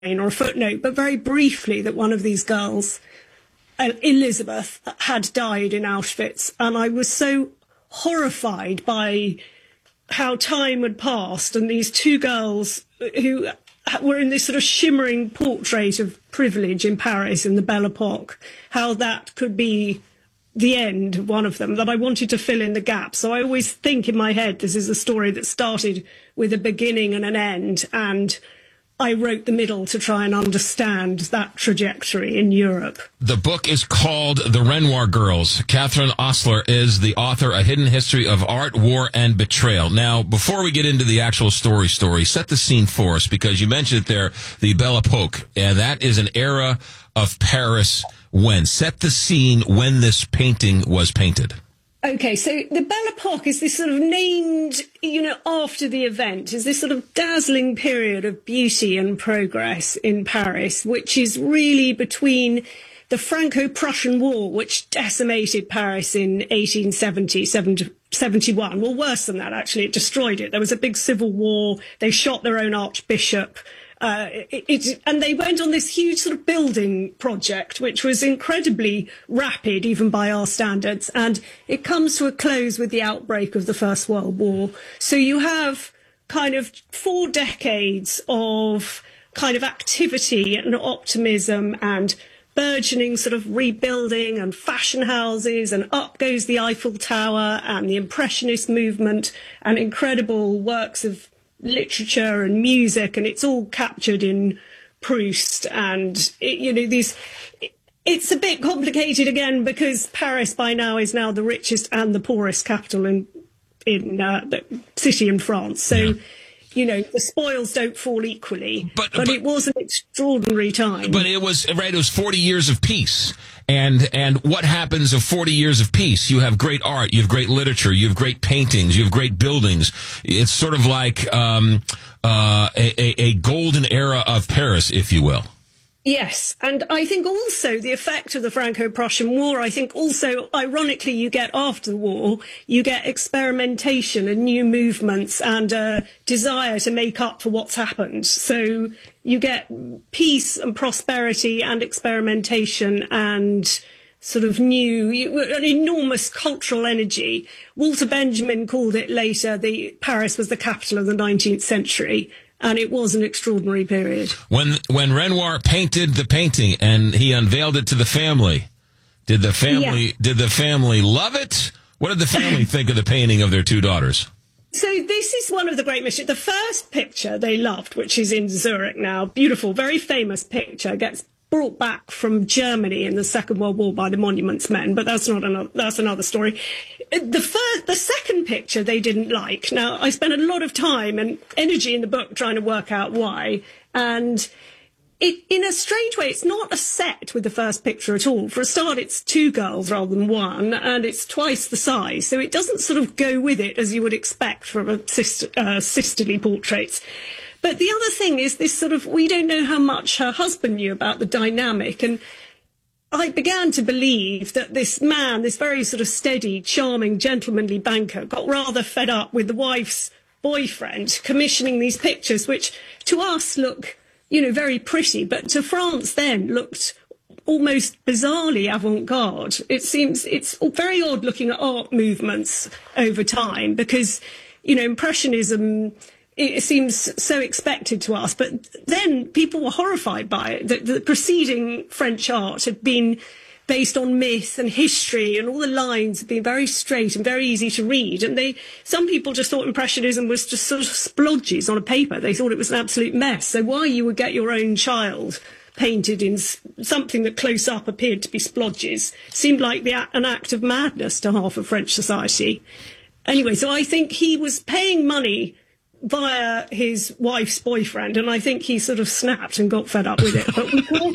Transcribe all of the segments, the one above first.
or a footnote, but very briefly, that one of these girls, Elizabeth, had died in Auschwitz. And I was so horrified by how time had passed and these two girls who were in this sort of shimmering portrait of privilege in Paris in the Belle Epoque, how that could be the end of one of them, that I wanted to fill in the gap. So I always think in my head, this is a story that started with a beginning and an end, and I wrote the middle to try and understand that trajectory in Europe. The book is called The Renoir Girls. Catherine Ostler is the author, A Hidden History of Art, War, and Betrayal. Now, before we get into the actual story, set the scene for us, because you mentioned it there, the Belle Epoque, and that is an era of Paris when? Set the scene when this painting was painted. Okay, so the Belle Epoque is this sort of named, after the event, is this sort of dazzling period of beauty and progress in Paris, which is really between the Franco-Prussian War, which decimated Paris in 1870, 71. Well, worse than that, actually, it destroyed it. There was a big civil war. They shot their own archbishop. And they went on this huge sort of building project, which was incredibly rapid, even by our standards. And it comes to a close with the outbreak of the First World War. So you have kind of 4 decades of kind of activity and optimism and burgeoning sort of rebuilding and fashion houses, and up goes the Eiffel Tower and the Impressionist movement and incredible works of literature and music, and it's all captured in Proust. And it's a bit complicated again, because Paris by now is now the richest and the poorest capital in the city in France. So the spoils don't fall equally, but it was an extraordinary time. But it was 40 years of peace. And what happens of 40 years of peace? You have great art, you have great literature, you have great paintings, you have great buildings. It's sort of like a golden era of Paris, if you will. Yes, and I think also the effect of the Franco-Prussian War, I think also, ironically, you get after the war, you get experimentation and new movements and a desire to make up for what's happened. So you get peace and prosperity and experimentation and sort of an enormous cultural energy. Walter Benjamin called it later, Paris was the capital of the 19th century. And it was an extraordinary period. When Renoir painted the painting and he unveiled it to the family, did the family love it? What did the family think of the painting of their 2 daughters? So this is one of the great mysteries. The first picture they loved, which is in Zurich now, beautiful, very famous picture, gets brought back from Germany in the Second World War by the Monuments Men, but that's another story. The second picture they didn't like. Now, I spent a lot of time and energy in the book trying to work out why, and in a strange way, it's not a set with the first picture at all. For a start, it's 2 girls rather than 1, and it's twice the size, so it doesn't sort of go with it as you would expect from a sisterly portraits. But the other thing is this sort of, we don't know how much her husband knew about the dynamic. And I began to believe that this man, this very sort of steady, charming, gentlemanly banker, got rather fed up with the wife's boyfriend commissioning these pictures, which to us look, very pretty, but to France then looked almost bizarrely avant-garde. It's very odd looking at art movements over time, because, Impressionism, it seems so expected to us, but then people were horrified by it. The preceding French art had been based on myth and history, and all the lines had been very straight and very easy to read. And some people just thought Impressionism was just sort of splodges on a paper. They thought it was an absolute mess. So why you would get your own child painted in something that close up appeared to be splodges seemed like an act of madness to half of French society. Anyway, so I think he was paying money via his wife's boyfriend, and I think he sort of snapped and got fed up with it. But we can't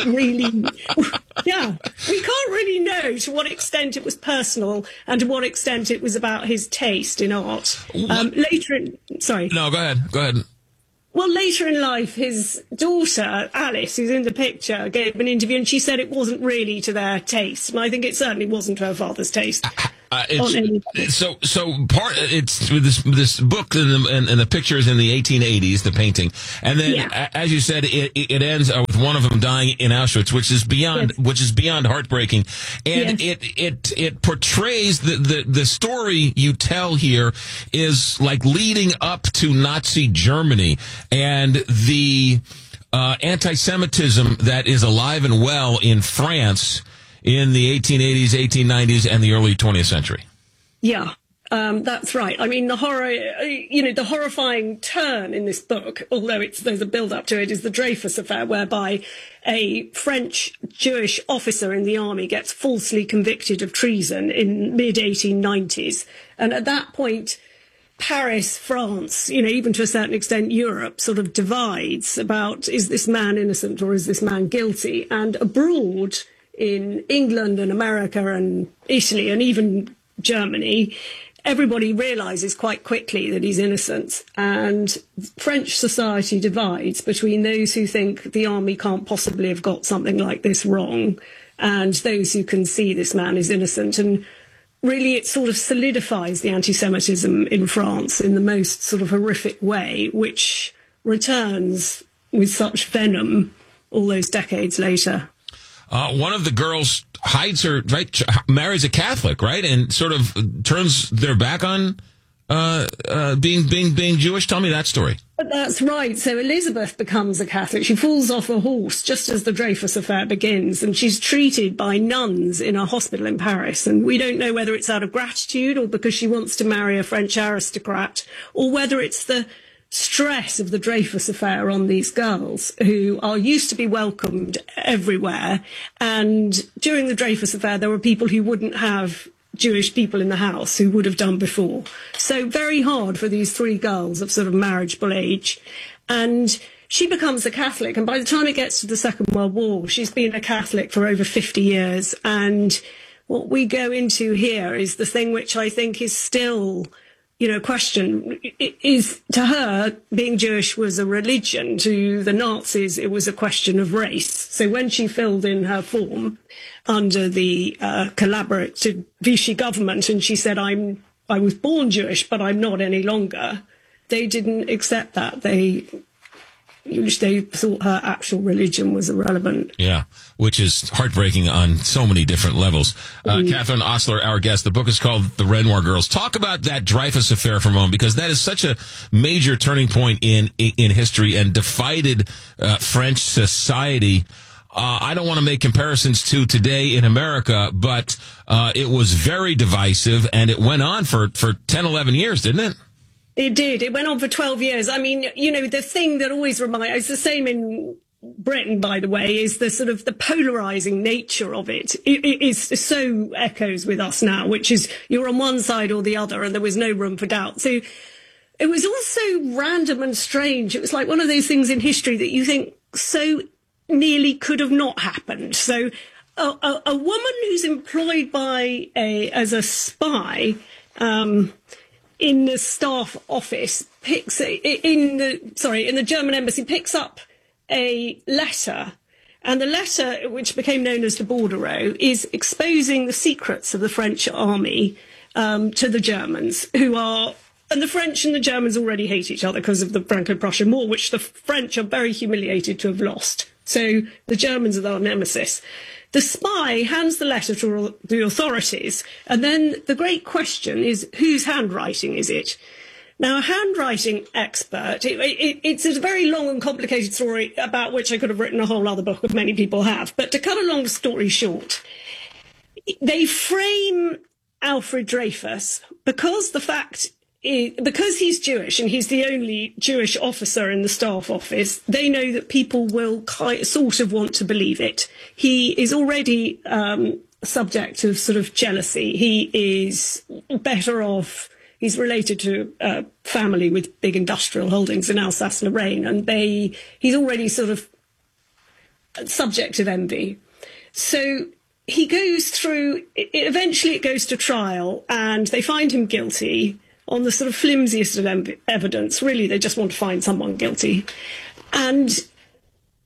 really know to what extent it was personal and to what extent it was about his taste in art. No, go ahead. Well, later in life, his daughter, Alice, who's in the picture, gave an interview, and she said it wasn't really to their taste. And I think it certainly wasn't to her father's taste. So part it's this book and the pictures in the 1880s, the painting, and then as you said, it ends with one of them dying in Auschwitz, which is beyond heartbreaking, and it portrays the story you tell here is like leading up to Nazi Germany and the anti-Semitism that is alive and well in France in the 1880s, 1890s, and the early 20th century. Yeah, that's right. I mean, the horror, the horrifying turn in this book, although there's a build-up to it, is the Dreyfus Affair, whereby a French Jewish officer in the army gets falsely convicted of treason in mid-1890s. And at that point, Paris, France, even to a certain extent Europe, sort of divides about, is this man innocent or is this man guilty? And abroad, in England and America and Italy and even Germany, everybody realizes quite quickly that he's innocent. And French society divides between those who think the army can't possibly have got something like this wrong and those who can see this man is innocent. And really it sort of solidifies the anti-Semitism in France in the most sort of horrific way, which returns with such venom all those decades later. One of the girls marries a Catholic, right? And sort of turns their back on being Jewish. Tell me that story. That's right. So Elizabeth becomes a Catholic. She falls off a horse just as the Dreyfus Affair begins, and she's treated by nuns in a hospital in Paris. And we don't know whether it's out of gratitude or because she wants to marry a French aristocrat, or whether it's the stress of the Dreyfus Affair on these girls who are used to be welcomed everywhere. And during the Dreyfus Affair, there were people who wouldn't have Jewish people in the house who would have done before. So very hard for these three girls of sort of marriageable age. And she becomes a Catholic. And by the time it gets to the Second World War, she's been a Catholic for over 50 years. And what we go into here is the thing which I think is still question is, to her, being Jewish was a religion. To the Nazis, it was a question of race. So when she filled in her form under the collaborative Vichy government and she said, I was born Jewish, but I'm not any longer, they didn't accept that. They thought her actual religion was irrelevant. Yeah, which is heartbreaking on so many different levels. Catherine Ostler, our guest. The book is called The Renoir Girls. Talk about that Dreyfus Affair for a moment, because that is such a major turning point in history and divided French society. I don't want to make comparisons to today in America, but it was very divisive, and it went on for 10, 11 years, didn't it? It did. It went on for 12 years. I mean, the thing that always reminds, it's the same in Britain, by the way, is the sort of the polarizing nature of it. It is so echoes with us now, which is you're on one side or the other and there was no room for doubt. So it was also random and strange. It was like one of those things in history that you think so nearly could have not happened. So a woman who's employed as a spy, in the staff office in the German embassy picks up a letter, and the letter, which became known as the Bordereau, is exposing the secrets of the French army to the Germans, and the French and the Germans already hate each other because of the Franco-Prussian War, which the French are very humiliated to have lost. So the Germans are our nemesis. The spy hands the letter to the authorities, and then the great question is, whose handwriting is it? Now, a handwriting expert, it's a very long and complicated story about which I could have written a whole other book, as many people have. But to cut a long story short, they frame Alfred Dreyfus because because he's Jewish and he's the only Jewish officer in the staff office, they know that people will sort of want to believe it. He is already subject of sort of jealousy. He is better off. He's related to a family with big industrial holdings in Alsace-Lorraine, and he's already sort of subject of envy. So he goes through, eventually it goes to trial, and they find him guilty on the sort of flimsiest of evidence. Really, they just want to find someone guilty. And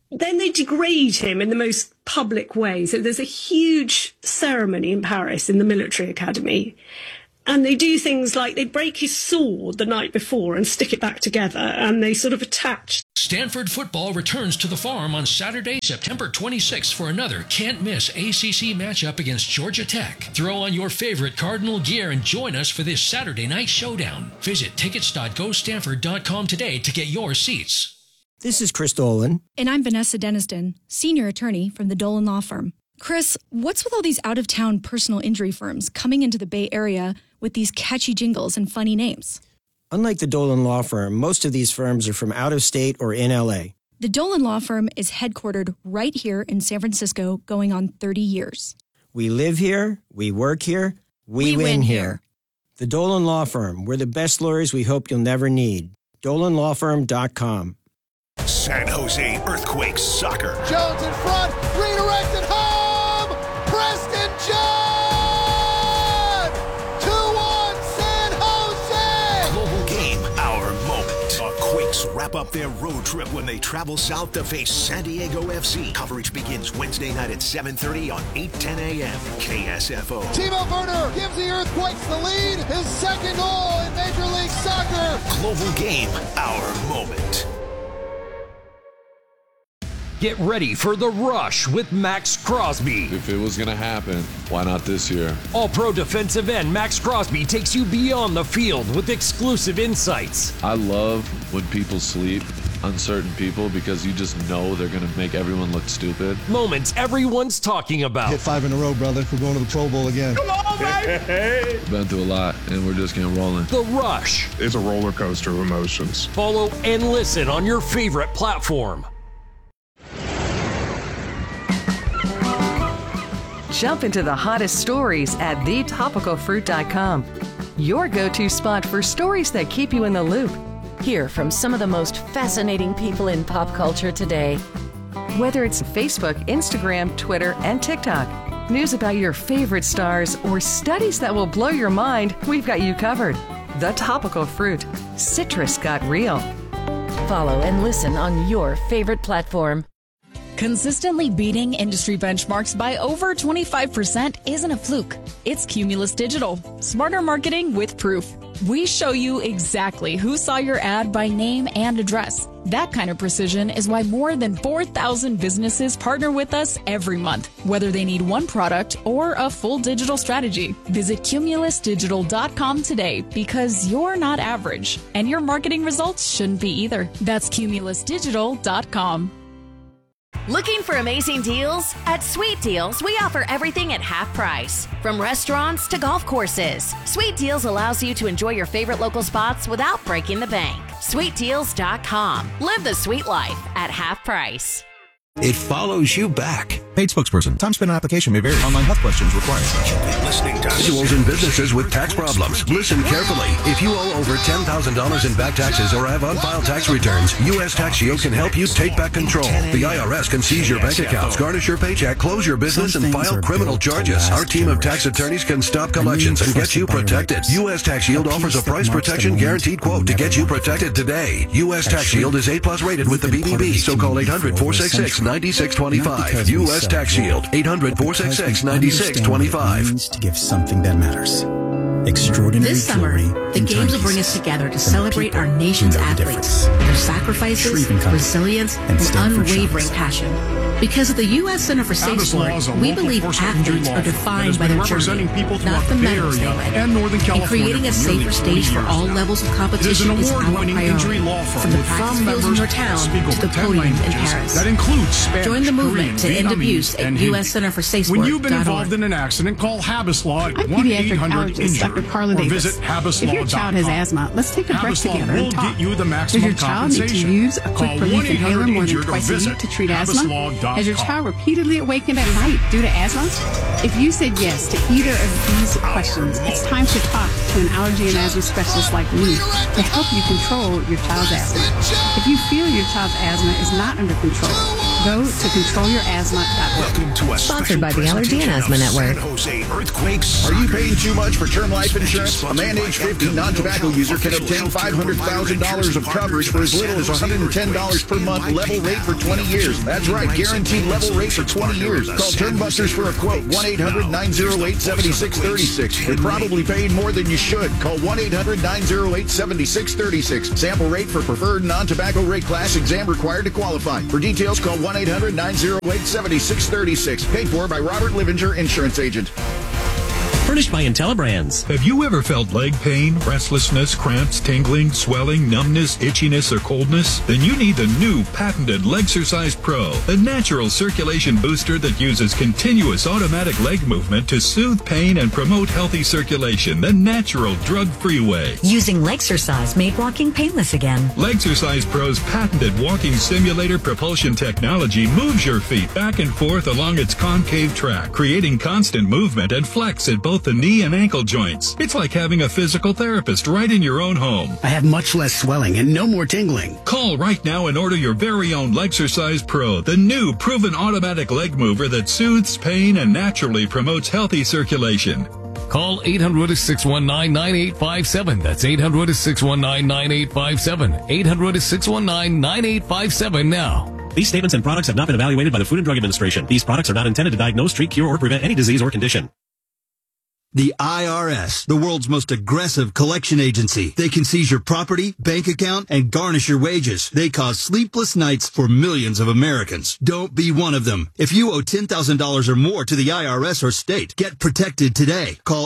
then they degrade him in the most public way. So there's a huge ceremony in Paris in the military academy. And they do things like they break his sword the night before and stick it back together, and they sort of attach. Stanford football returns to the Farm on Saturday, September 26th for another can't-miss ACC matchup against Georgia Tech. Throw on your favorite Cardinal gear and join us for this Saturday night showdown. Visit tickets.gostanford.com today to get your seats. This is Chris Dolan. And I'm Vanessa Deniston, senior attorney from the Dolan Law Firm. Chris, what's with all these out-of-town personal injury firms coming into the Bay Area with these catchy jingles and funny names? Unlike the Dolan Law Firm, most of these firms are from out of state or in L.A. The Dolan Law Firm is headquartered right here in San Francisco, going on 30 years. We live here, we work here, we win here. The Dolan Law Firm, we're the best lawyers we hope you'll never need. DolanLawFirm.com. San Jose Earthquakes soccer. Jones in front, redirected home! Preston John! 2-1 San Jose! Global game, our moment. The Quakes wrap up their road trip when they travel south to face San Diego FC. Coverage begins Wednesday night at 7:30 on 8:10 a.m. KSFO. Timo Werner gives the Earthquakes the lead. His second goal in Major League Soccer. Global game, our moment. Get ready for The Rush with Max Crosby. If it was going to happen, why not this year? All-pro defensive end Max Crosby takes you beyond the field with exclusive insights. I love when people sleep on certain people because you just know they're going to make everyone look stupid. Moments everyone's talking about. Hit 5 in a row, brother. We're going to the Pro Bowl again. Come on, baby! Been through a lot, and we're just getting rolling. The Rush. It's a roller coaster of emotions. Follow and listen on your favorite platform. Jump into the hottest stories at thetopicalfruit.com. Your go-to spot for stories that keep you in the loop. Hear from some of the most fascinating people in pop culture today. Whether it's Facebook, Instagram, Twitter, and TikTok, news about your favorite stars, or studies that will blow your mind, we've got you covered. The Topical Fruit. Citrus got real. Follow and listen on your favorite platform. Consistently beating industry benchmarks by over 25% isn't a fluke. It's Cumulus Digital. Smarter marketing with proof. We show you exactly who saw your ad by name and address. That kind of precision is why more than 4,000 businesses partner with us every month, whether they need one product or a full digital strategy. Visit cumulusdigital.com today because you're not average, and your marketing results shouldn't be either. That's cumulusdigital.com. Looking for amazing deals? At Sweet Deals, we offer everything at half price. From restaurants to golf courses, Sweet Deals allows you to enjoy your favorite local spots without breaking the bank. SweetDeals.com. Live the sweet life at half price. It follows you back. Paid spokesperson. Time spent on application may vary. Online health questions required. Listening to individuals and businesses with tax problems. Listen carefully. If you owe over $10,000 in back taxes or have unfiled tax returns, U.S. Tax Shield can help you take back control. The IRS can seize your bank accounts, garnish your paycheck, close your business, and file criminal charges. Our team of tax attorneys can stop collections and get you protected. U.S. Tax Shield offers a price protection guaranteed quote to get you protected today. U.S. Tax Shield is A+ rated with the BBB, so call 800-466-9625. U.S. Tax Shield, 800-466-9625. To give something that matters. Extraordinary. This summer, the Games will bring us together to celebrate our nation's athletes, their sacrifices, resilience, and unwavering passion. Because at the U.S. Center for Safe Sport, we believe athletes are defined by their journey, not the medals they win. And creating a safer stage for all levels of competition is our priority, from the practice fields in your town to the podiums in Paris. Join the movement to end abuse at USCenterForSafeSport.org. When you've been involved in an accident, call Habas Law at 1-800-INJURED or visit HabasLaw.com. If your child has asthma, let's take a breath together and talk. Get you the maximum Does your child need to use a quick relief inhaler more than twice a week to treat asthma? Has your child repeatedly awakened at night due to asthma? If you said yes to either of these questions, it's time to talk to an allergy and asthma specialist like me to help you control your child's asthma. If you feel your child's asthma is not under control, Go to controlyourasthma.org. Welcome to a Sponsored by the Allergy and Asthma Network. San Jose Earthquakes. Are you paying too much for term life insurance? A man age 50 non-tobacco user can obtain $500,000 of coverage for as little as $110 per month, level rate for 20 years. That's right, guaranteed level rate for 20 years. Call Term Busters for a quote, 1-800-908-7636. You're probably paying more than you should. Call 1-800-908-7636. Sample rate for preferred non-tobacco rate class. Exam required to qualify. For details, call 1-800-908-7636. Paid for by Robert Livinger, Insurance Agent. Furnished by IntelliBrands. Have you ever felt leg pain, restlessness, cramps, tingling, swelling, numbness, itchiness, or coldness? Then you need the new patented Legsercise Pro, a natural circulation booster that uses continuous automatic leg movement to soothe pain and promote healthy circulation the natural drug-free way. Using Legsercise made walking painless again. Legsercise Pro's patented walking simulator propulsion technology moves your feet back and forth along its concave track, creating constant movement and flex at both the knee and ankle joints. It's like having a physical therapist right in your own home. I have much less swelling and no more tingling. Call right now and order your very own Legsercise Pro, the new proven automatic leg mover that soothes pain and naturally promotes healthy circulation. Call 800-619-9857. That's 800-619-9857. 800-619-9857 now. These statements and products have not been evaluated by the Food and Drug Administration. These products are not intended to diagnose, treat, cure, or prevent any disease or condition. The IRS, the world's most aggressive collection agency. They can seize your property, bank account, and garnish your wages. They cause sleepless nights for millions of Americans. Don't be one of them. If you owe $10,000 or more to the IRS or state, get protected today. Call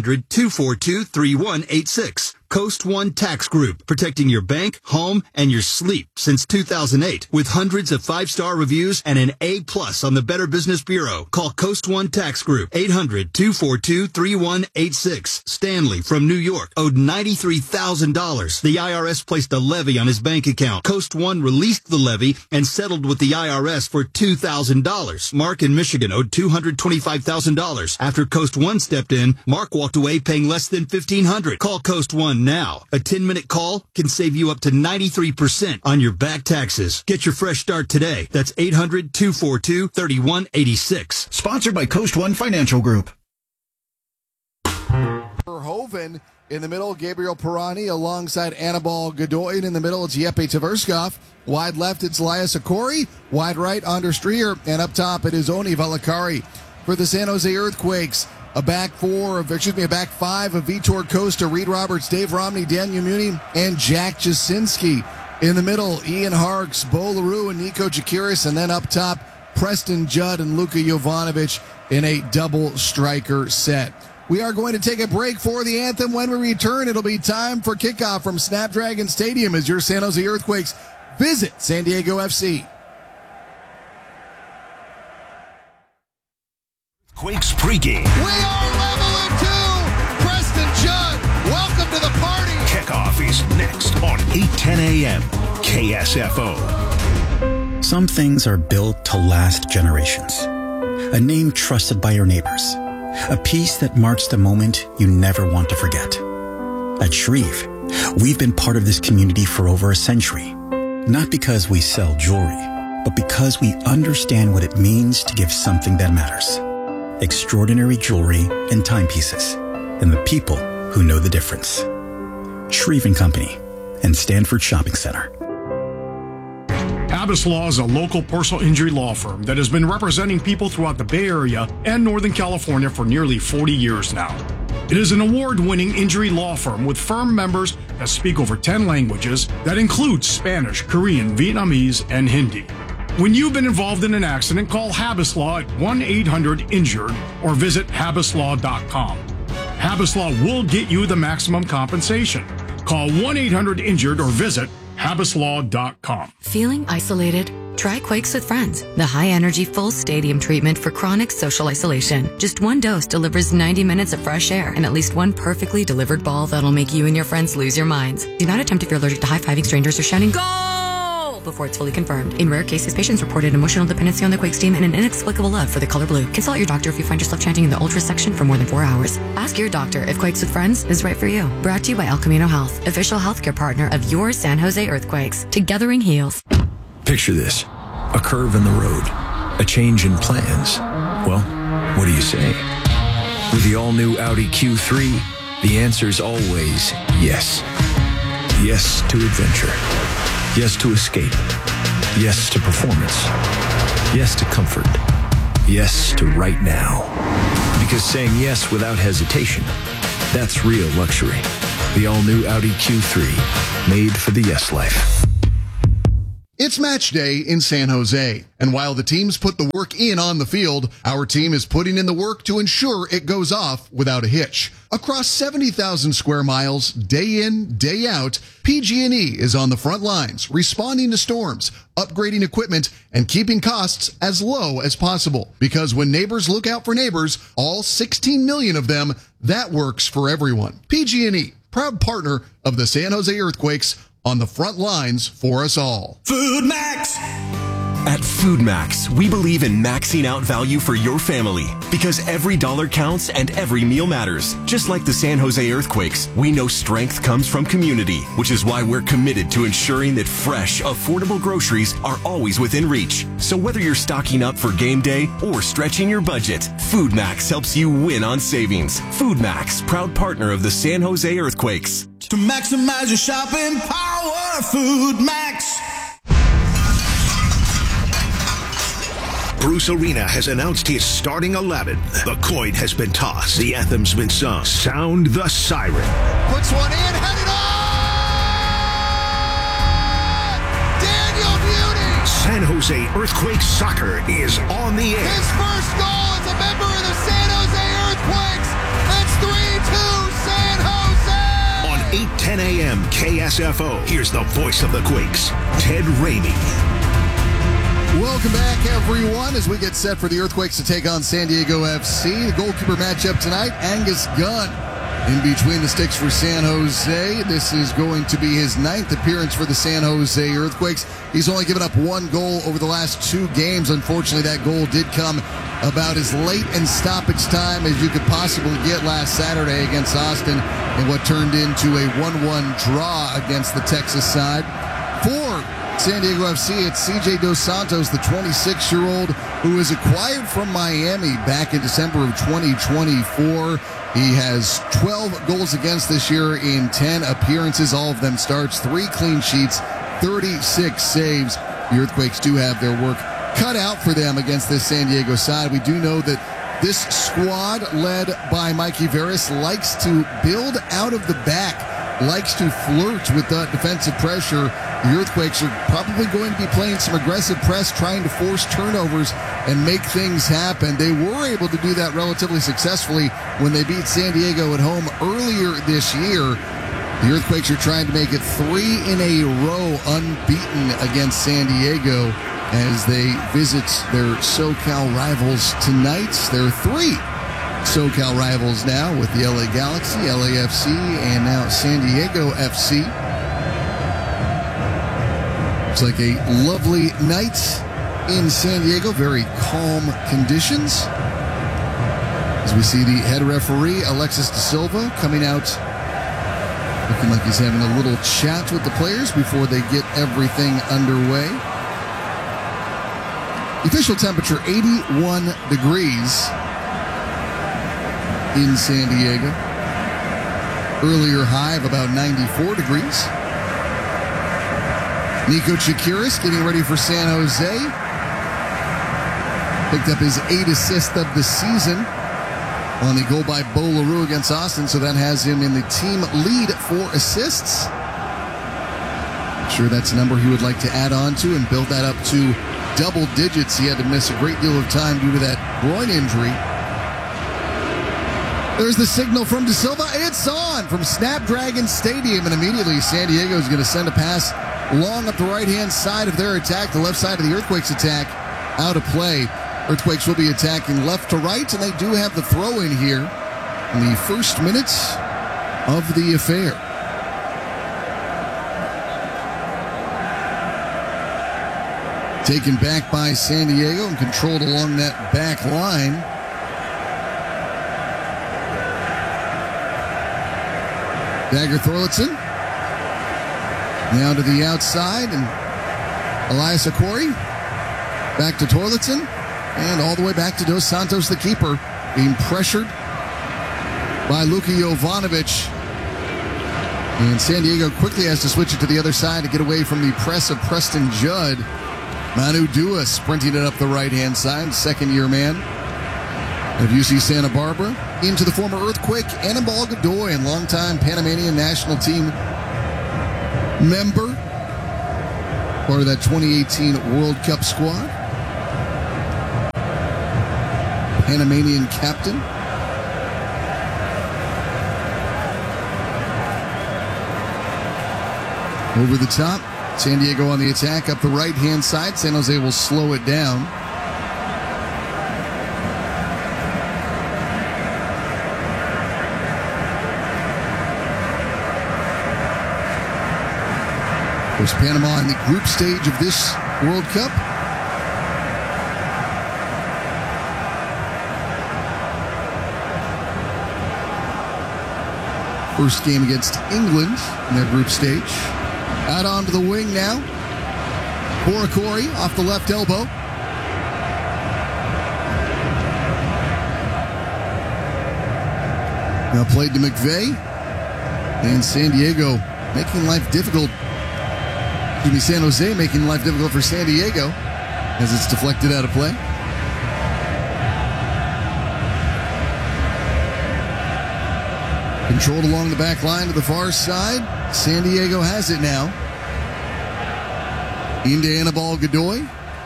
800-242-3186. Coast One Tax Group, protecting your bank, home, and your sleep since 2008. With hundreds of 5-star reviews and an A+ on the Better Business Bureau. Call Coast One Tax Group, 800-242-3186. Stanley from New York owed $93,000. The IRS placed a levy on his bank account. Coast One released the levy and settled with the IRS for $2,000. Mark in Michigan owed $225,000. After Coast One stepped in, Mark walked away paying less than $1,500. Call Coast One now. A 10-minute call can save you up to 93% on your back taxes. Get your fresh start today. That's 800-242-3186. Sponsored by Coast One Financial Group. Verhoeven in the middle, Gabriel Pirani alongside Anibal Godoy. In the middle, it's Jeppe Tverskov. Wide left, it's Elias Akori. Wide right, Anders Strier. And up top, it is Oni Valakari. For the San Jose Earthquakes, a back five of Vitor Costa, Reed Roberts, Dave Romney, Daniel Muni, and Jack Jasinski. In the middle, Ian Harks, Bo LaRue, and Nico Jakiris. And then up top, Preston Judd and Luka Jovanovic in a double striker set. We are going to take a break for the anthem. When we return, it'll be time for kickoff from Snapdragon Stadium as your San Jose Earthquakes visit San Diego FC. Quakes pregame. We are level at 2. Preston Judd, welcome to the party. Kickoff is next on 8:10 a.m. KSFO. Some things are built to last generations. A name trusted by your neighbors. A piece that marks the moment you never want to forget. At Shreve, we've been part of this community for over a century. Not because we sell jewelry, but because we understand what it means to give something that matters. Extraordinary jewelry and timepieces, and the people who know the difference. Shreve & Company and Stanford Shopping Center. Habas Law is a local personal injury law firm that has been representing people throughout the Bay Area and Northern California for nearly 40 years now. It is an award-winning injury law firm with firm members that speak over 10 languages that include Spanish, Korean, Vietnamese, and Hindi. When you've been involved in an accident, call Habas Law at 1-800-INJURED or visit habaslaw.com. Habas Law will get you the maximum compensation. Call 1-800-INJURED or visit habaslaw.com. Feeling isolated? Try Quakes with Friends, the high-energy full stadium treatment for chronic social isolation. Just one dose delivers 90 minutes of fresh air and at least one perfectly delivered ball that'll make you and your friends lose your minds. Do not attempt if you're allergic to high-fiving strangers or shouting, "Go!" before it's fully confirmed. In rare cases, patients reported emotional dependency on the Quakes team and an inexplicable love for the color blue. Consult your doctor if you find yourself chanting in the ultra section for more than 4 hours. Ask your doctor if Quakes with Friends is right for you. Brought to you by El Camino Health, official healthcare partner of your San Jose Earthquakes. Together in heals. Picture this. a curve in the road, a change in plans? Well, what do you say? With the all-new Audi Q3, the answer's always yes. Yes to adventure. Yes to escape. Yes to performance. Yes to comfort. Yes to right now. Because saying yes without hesitation, that's real luxury. The all-new Audi Q3, made for the yes life. It's match day in San Jose, and while the teams put the work in on the field, our team is putting in the work to ensure it goes off without a hitch. Across 70,000 square miles, day in, day out, PG&E is on the front lines, responding to storms, upgrading equipment, and keeping costs as low as possible. Because when neighbors look out for neighbors, all 16 million of them, that works for everyone. PG&E, proud partner of the San Jose Earthquakes, on the front lines for us all. Food Max! At Food Max, we believe in maxing out value for your family because every dollar counts and every meal matters. Just like the San Jose Earthquakes, we know strength comes from community, which is why we're committed to ensuring that fresh, affordable groceries are always within reach. So whether you're stocking up for game day or stretching your budget, Food Max helps you win on savings. Food Max, proud partner of the San Jose Earthquakes. To maximize your shopping power, Food Max. Bruce Arena has announced his starting 11. The coin has been tossed. The anthem's been sung. Sound the siren. Puts one in, headed on! Daniel Beauty! San Jose Earthquake Soccer is on the air. His first goal as a member of the San Jose Earthquakes. That's 3-2 San Jose! On 8:10 a.m. KSFO. Here's the voice of the Quakes, Ted Ramey. Welcome back, everyone, as we get set for the Earthquakes to take on San Diego FC. The goalkeeper matchup tonight, Angus Gunn, in between the sticks for San Jose. This is going to be his 9th appearance for the San Jose Earthquakes. He's only given up one goal over the last 2 games. Unfortunately, that goal did come about as late in stoppage time as you could possibly get last Saturday against Austin in what turned into a 1-1 draw against the Texas side. For San Diego FC, it's CJ Dos Santos, the 26-year-old who was acquired from Miami back in December of 2024. He has 12 goals against this year in 10 appearances, all of them starts, 3 clean sheets, 36 saves. The Earthquakes do have their work cut out for them against this San Diego side. We do know that this squad, led by Mikey Veras, likes to build out of the back, likes to flirt with the defensive pressure. The Earthquakes are probably going to be playing some aggressive press, trying to force turnovers and make things happen. They were able to do that relatively successfully when they beat San Diego at home earlier this year. The Earthquakes are trying to make it 3 in a row unbeaten against San Diego as they visit their SoCal rivals tonight. There are 3 SoCal rivals now with the LA Galaxy, LAFC, and now San Diego FC. It's like a lovely night in San Diego, very calm conditions. As we see the head referee, Alexis De Silva, coming out looking like he's having a little chat with the players before they get everything underway. The official temperature, 81 degrees in San Diego. Earlier high of about 94 degrees. Nico Chikiris getting ready for San Jose. Picked up his 8th assist of the season on the goal by Bo LaRue against Austin, so that has him in the team lead for assists. I'm sure that's a number he would like to add on to and build that up to double digits. He had to miss a great deal of time due to that groin injury. There's the signal from De Silva. It's on from Snapdragon Stadium, and immediately San Diego is going to send a pass long up the right-hand side of their attack, the left side of the Earthquakes attack, out of play. Earthquakes will be attacking left to right, and they do have the throw-in here in the first minutes of the affair. Taken back by San Diego and controlled along that back line. Dagger Thorlitzen now to the outside, and Elias Akori Back to Torlitson. And all the way back to Dos Santos, the keeper, being pressured by Luka Jovanovic. And San Diego quickly has to switch it to the other side to get away from the press of Preston Judd. Manu Dua sprinting it up the right-hand side, second-year man of UC Santa Barbara. Into the former Earthquake, Anibal Godoy, and longtime Panamanian national team member. Part of that 2018 World Cup squad. Panamanian captain. Over the top. San Diego on the attack up the right-hand side. San Jose will slow it down. Of course, Panama in the group stage of this World Cup. First game against England in their group stage. Out onto the wing now. Corey off the left elbow. Now played to McVeigh. And San Diego making life difficult. San Jose making life difficult for San Diego as it's deflected out of play. Controlled along the back line to the far side. San Diego has it now. Into Anibal Godoy.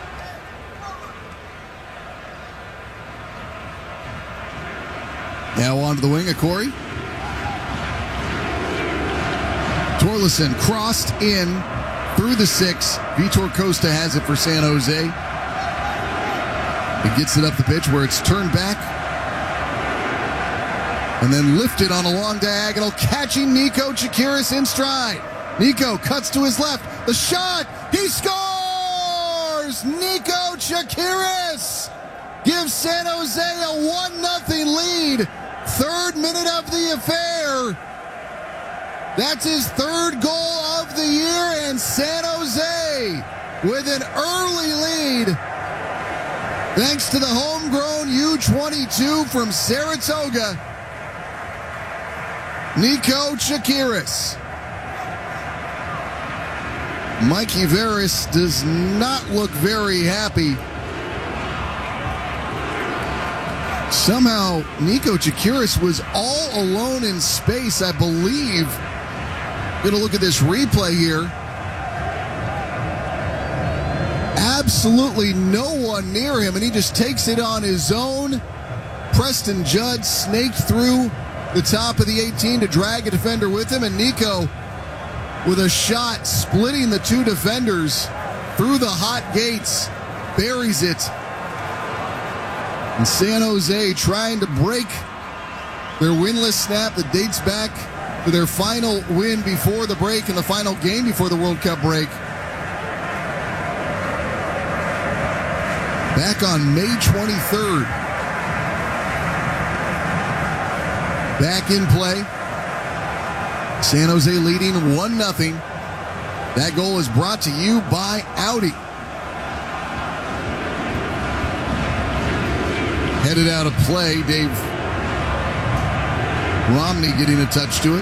Now onto the wing of Corey. Torlison crossed in through the 6. Vitor Costa has it for San Jose. He gets it up the pitch where it's turned back. And then lifted on a long diagonal, catching Nico Chakiris in stride. Nico cuts to his left. The shot. He scores! Nico Chakiris gives San Jose a 1-0 lead. Third minute of the affair. That's his third goal of the year, and San Jose with an early lead. Thanks to the homegrown U22 from Saratoga, Nico Chakiris. Mikey Veris does not look very happy. Somehow, Nico Chakiris was all alone in space, I believe. Gonna look at this replay here. Absolutely no one near him, and he just takes it on his own. Preston Judd snaked through the top of the 18 to drag a defender with him, and Nico with a shot splitting the two defenders through the hot gates, buries it. And San Jose trying to break their winless snap that dates back to their final win before the break and the final game before the World Cup break. Back on May 23rd. Back in play. San Jose leading 1-0. That goal is brought to you by Audi. Headed out of play, Dave Romney getting a touch to it.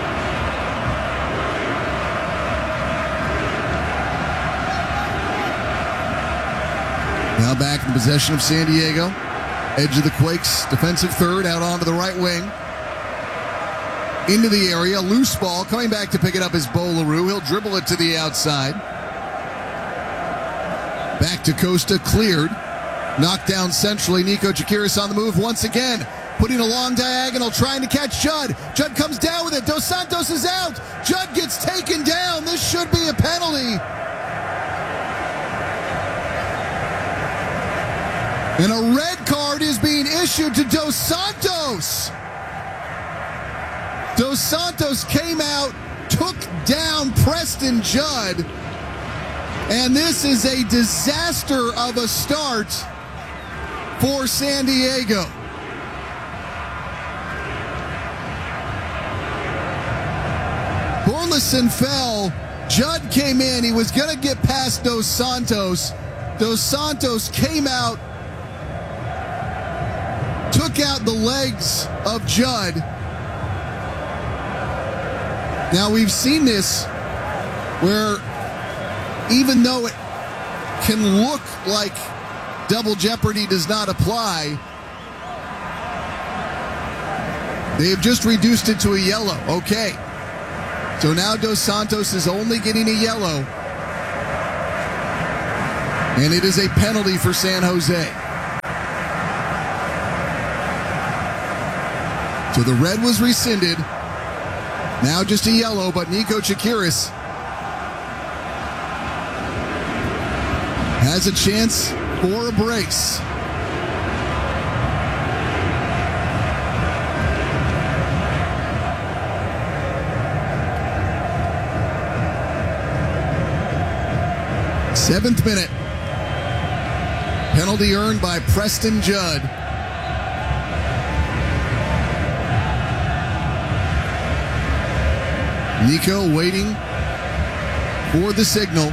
Now back in possession of San Diego. Edge of the Quakes, defensive third, out onto the right wing. Into the area, loose ball, coming back to pick it up is Bo LaRue. He'll dribble it to the outside. Back to Costa, cleared. Knocked down centrally, Nico Chakiris on the move once again. Putting a long diagonal, trying to catch Judd. Judd comes down with it. Dos Santos is out. Judd gets taken down. This should be a penalty. And a red card is being issued to Dos Santos. Dos Santos came out, took down Preston Judd. And this is a disaster of a start for San Diego. Burleson fell. Judd came in. He was going to get past Dos Santos. Dos Santos came out, took out the legs of Judd. Now, we've seen this where even though it can look like double jeopardy does not apply, they have just reduced it to a yellow. Okay. So now Dos Santos is only getting a yellow. And it is a penalty for San Jose. So the red was rescinded. Now just a yellow, but Nico Chakiris has a chance for a brace. Seventh minute. Penalty earned by Preston Judd. Nico waiting for the signal.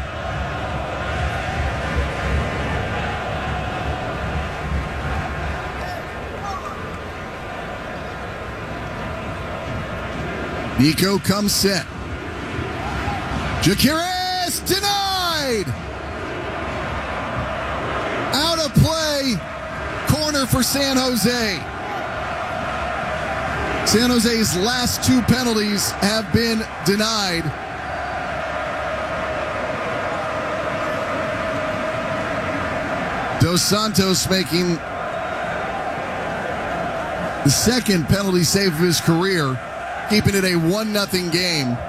Nico comes set. Chakiris denied. Out of play. Corner for San Jose. San Jose's last two penalties have been denied. Dos Santos making the second penalty save of his career, keeping it a 1-0 game.